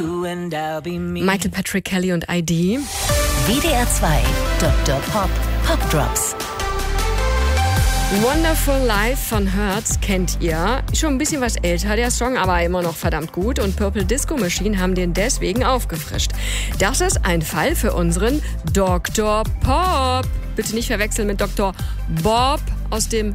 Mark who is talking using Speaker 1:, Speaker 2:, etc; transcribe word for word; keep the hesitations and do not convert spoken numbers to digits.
Speaker 1: you and I'll be me.
Speaker 2: Michael Patrick Kelly und I D.
Speaker 3: W D R zwei, Doktor Pop, Pop Drops.
Speaker 2: Wonderful Life von Hertz kennt ihr. Schon ein bisschen was älter, der Song, aber immer noch verdammt gut. Und Purple Disco Machine haben den deswegen aufgefrischt. Das ist ein Fall für unseren Doktor Pop. Bitte nicht verwechseln mit Doktor Bob aus dem